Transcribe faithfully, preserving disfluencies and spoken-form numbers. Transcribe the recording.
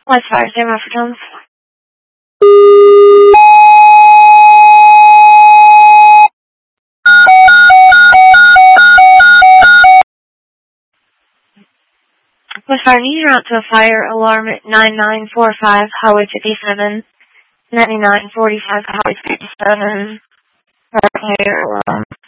West Fire State Maffertons. West Fire, need route to a fire alarm at nine nine four five Highway fifty-seven, ninety-nine forty-five Highway fifty-seven. Fire alarm.